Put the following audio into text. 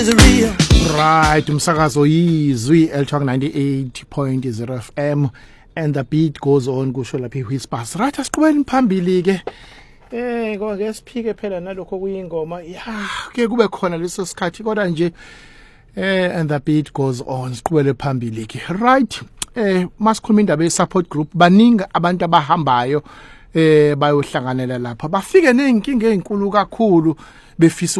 Right, umsakazo yizwi Elthong 98.0 FM and the beat goes on kusho lapha Whispers. Right, asiqhubeni phambili ke. Ngoke siphike phela nalokho kuyingoma. Ya, ke kube khona leso sikhathi kodwa nje and the beat goes on. Siqhubele phambili ke. Right. Masikhuluma indaba ye support group baningi abantu abahambayo bayohlanganela lapha. Bafike nezinkinga ezinkulu kakhulu befisa